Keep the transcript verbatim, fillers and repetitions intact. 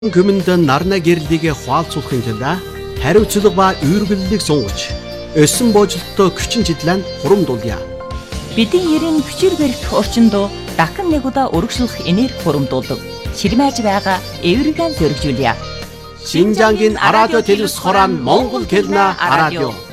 Хүмүүнд нарна гэрлэгээ хуалцуулахын тулд хариуцлага ба үүргэллийг сунгаж, өсөн боожлолтоо хүчин чиглэн хурамдуулъя. Бидний ерийн хүчээр барих орчинд дахин нэг удаа өргөжлөх энерги хурамдуулдаг. Ширмэж байгаа эвэргэн зөргижүүлье. Шинжангийн радио телевиз хорон Монгол хэлнэ радио.